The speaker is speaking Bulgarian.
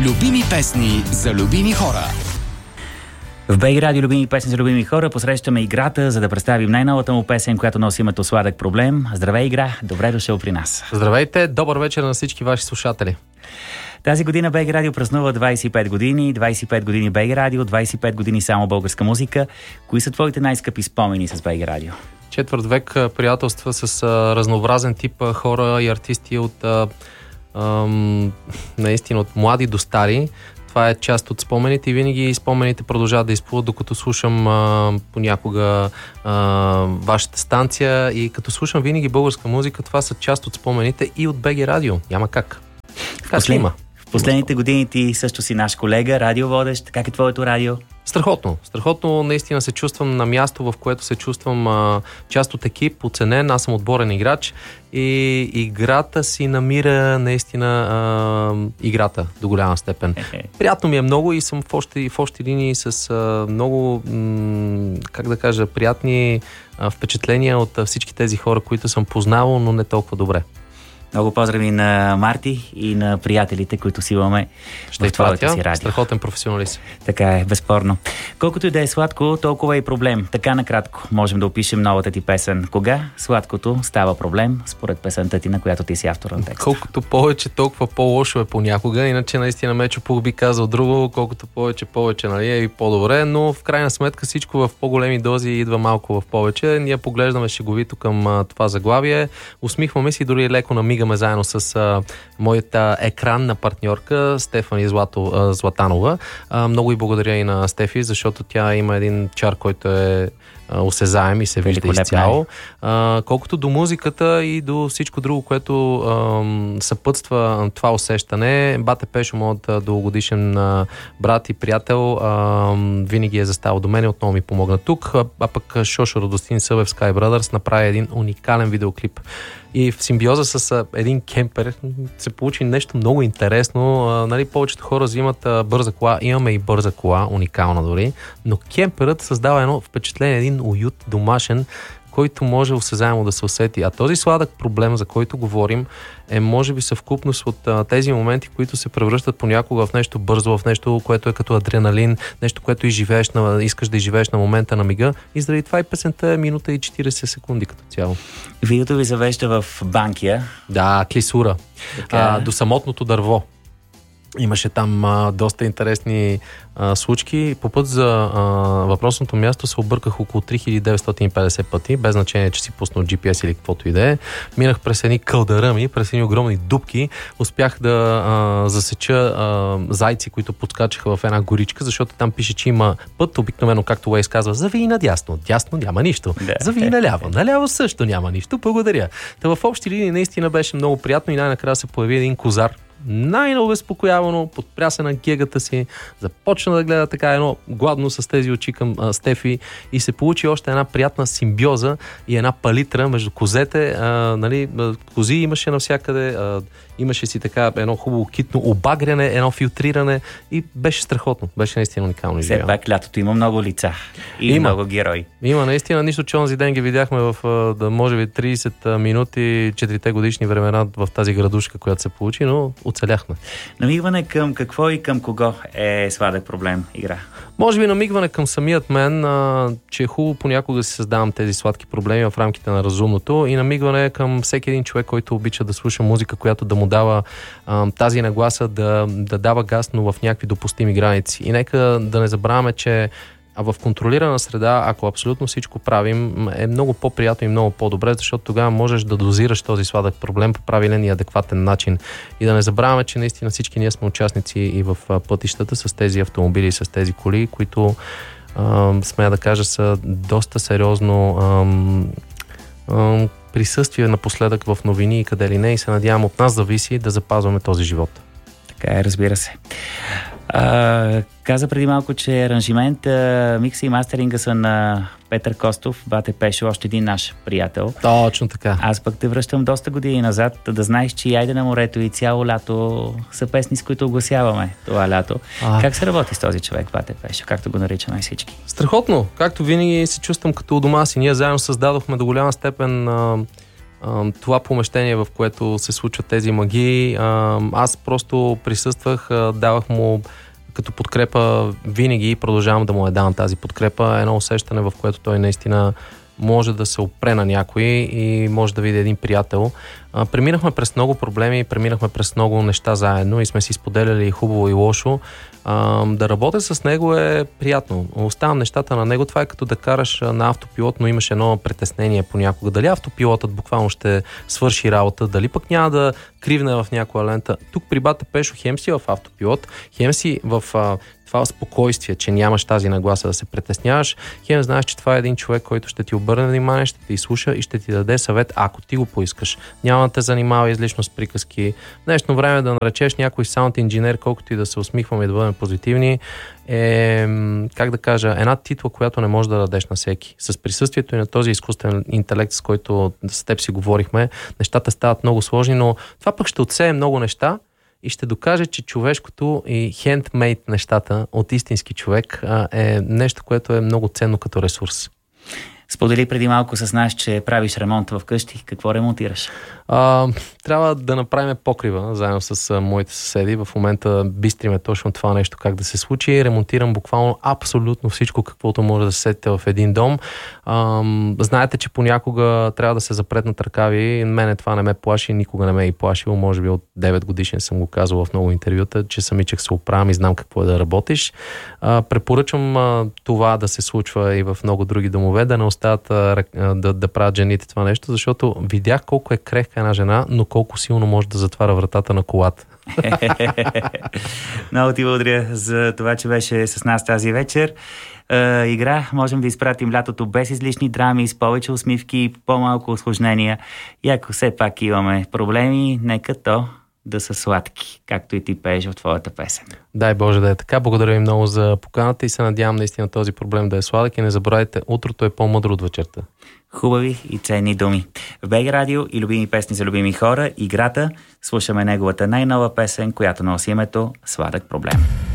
Любими песни за любими хора. В БГ Радио любими песни за любими хора посрещаме Играта, за да представим най-новата му песен, която носи името "Сладък проблем". Здравей, Игра! Добре дошъл при нас. Здравейте! Добър вечер на всички ваши слушатели. Тази година БГ Радио празнува 25 години. 25 години БГ Радио, 25 години само българска музика. Кои са твоите най-скъпи спомени с БГ Радио? Четвърт век приятелства с разнообразен тип хора и артисти от наистина от млади до стари. Това е част от спомените и винаги спомените продължават да изплуват, докато слушам понякога вашата станция, и като слушам винаги българска музика, това са част от спомените и от БГ Радио. Няма как. В последните години ти също си наш колега, радиоводещ. Как е твоето радио? Страхотно. Страхотно, наистина се чувствам на място, в което се чувствам част от екип, оценен. Аз съм отборен играч и играта си намира наистина играта до голяма степен. Приятно ми е много и съм в общи линии с много, как да кажа, приятни впечатления от всички тези хора, които съм познавал, но не толкова добре. Много поздрави на Марти и на приятелите, които си имаме в твоето си радио. Страхотен професионалист. Така е, безспорно. Колкото и да е сладко, толкова и проблем. Така накратко можем да опишем новата ти песен. Кога сладкото става проблем, според песента ти, на която ти си автор на текста? Колкото повече, толкова по-лошо е понякога. Иначе наистина Мечо Пух би казал друго. Колкото повече, нали, е и по-добре. Но в крайна сметка всичко в по-големи дози идва малко в повече. Ние поглеждаме шеговито към това заглавие. Усмихваме си, дори леко намигаме заедно с моята екранна партньорка Стефани Златанова. Много и благодаря и на Стефи, защото тя има един чар, който е осезаем и се вижда изцяло. Колкото до музиката и до всичко друго, което съпътства това усещане, Бате Пешо, моят дългогодишен брат и приятел, винаги е заставал до мен и отново ми помогна тук. А пък Шошо Радостин Събев Sky Brothers направи един уникален видеоклип. И в симбиоза с един кемпер се получи нещо много интересно. Нали, повечето хора взимат бърза кола. Имаме и бърза кола, уникална дори. Но кемперът създава едно впечатление, един уют домашен, който може осезаемо да се усети. А този сладък проблем, за който говорим, е може би съвкупност от тези моменти, които се превръщат понякога в нещо бързо, в нещо, което е като адреналин, нещо, което искаш да изживееш на момента на мига. И заради това и песента е минута и 40 секунди като цяло. Видеото ви завежда в Банкя. Да, Клисура. До самотното дърво. Имаше там доста интересни случки. По път за въпросното място се обърках около 3950 пъти, без значение, че си пуснал GPS или каквото и да е. Минах през едни кълдаръми, през едни огромни дупки. Успях да засеча зайци, които подскачаха в една горичка, защото там пише, че има път. Обикновено, както Уейс казва, завий надясно. Дясно няма нищо. Завий наляво. Наляво също няма нищо. Благодаря. Та в общи линии наистина беше много приятно и най-накрая се появи един козар. Най-обезпокоявано, подпря се на гегата си, започна да гледа така едно гладно с тези очи към Стефи и се получи още една приятна симбиоза и една палитра между козете. Нали, кози имаше навсякъде, имаше си така едно хубаво китно обагряне, едно филтриране и беше страхотно. Беше наистина уникално. Все пак лятото има много лица и много герои. Има наистина, нищо, че онзи ден ги видяхме в може би 30 минути, 4-те годишни времена в тази градушка, която се получи, но оцеляхме. Намигване към какво и към кого е сладък проблем, Игра? Може би намигване към самият мен, че е хубаво понякога да си създавам тези сладки проблеми в рамките на разумното, и намигване към всеки един човек, който обича да слуша музика, която да му дава тази нагласа, да дава газ, но в някакви допустими граници. И нека да не забравяме, че в контролирана среда, ако абсолютно всичко правим, е много по-приятно и много по-добре, защото тогава можеш да дозираш този сладък проблем по правилен и адекватен начин. И да не забравяме, че наистина всички ние сме участници и в пътищата с тези автомобили, с тези коли, които смея да кажа са доста сериозно присъствие напоследък в новини и къде ли не, и се надявам от нас зависи да запазваме този живот. Така е, разбира се. Каза преди малко, че аранжимент, микса и мастеринга са на Петър Костов, Бате Пешо, още един наш приятел. Точно така. Аз пък те връщам доста години назад, да знаеш, че Айде на морето и Цяло лято са песни, с които огласяваме това лято. Как се работи с този човек, Бате Пешо, както го наричаме всички? Страхотно. Както винаги се чувствам като у дома си. Ние заедно създадохме до голяма степен това помещение, в което се случват тези магии, аз просто присъствах, давах му като подкрепа винаги и продължавам да му давам тази подкрепа. Едно усещане, в което той наистина може да се опре на някой и може да види един приятел. Преминахме през много проблеми, преминахме през много неща заедно и сме си споделяли и хубаво и лошо. Да работя с него е приятно. Оставам нещата на него. Това е като да караш на автопилот, но имаш едно притеснение понякога. Дали автопилотът буквално ще свърши работа, дали пък няма да кривне в някоя лента. Тук при бата Пешо хем си в автопилот, хем си в това спокойствие, че нямаш тази нагласа да се притесняваш. Хем знаеш, че това е един човек, който ще ти обърне внимание, ще те изслуша и ще ти даде съвет, ако ти го поискаш. Няма да те занимава излишно с приказки. В днешно време да наречеш някой саунд инженер, колкото и да се усмихваме и да бъдем позитивни, е, как да кажа, една титла, която не можеш да дадеш на всеки. С присъствието и на този изкуствен интелект, с който с теб си говорихме, нещата стават много сложни, но това пък ще отсее много неща и ще докаже, че човешкото и хендмейд нещата от истински човек е нещо, което е много ценно като ресурс. Сподели преди малко с нас, че правиш ремонт в къщи. Какво ремонтираш? Трябва да направим покрива заедно с моите съседи. В момента бистриме точно това нещо как да се случи. Ремонтирам буквално абсолютно всичко, каквото може да се сетите в един дом. Знаете, че понякога трябва да се запретнат ръкави. Мене това не ме плаши, никога не ме е и плашило. Може би от 9 годишен съм го казал в много интервюта, че самичък се оправям и знам какво е да работиш. Препоръчвам това да се случва и в много други домове, да не остават да правят жените това нещо, защото видях колко е крехка една жена, но колко силно може да затваря вратата на колата. Много ти благодаря за това, че беше с нас тази вечер. Игра, можем да изпратим лятото без излишни драми, с повече усмивки и по-малко усложнения. И ако все пак имаме проблеми, нека то да са сладки, както и ти пееш в твоята песен. Дай Боже да е така. Благодаря ви много за поканата и се надявам наистина този проблем да е сладък и не забравяйте, утрото е по-мъдро от вечерта. Хубави и ценни думи. В БГ Радио и любими песни за любими хора, играта, слушаме неговата най-нова песен, която носи името "Сладък проблем".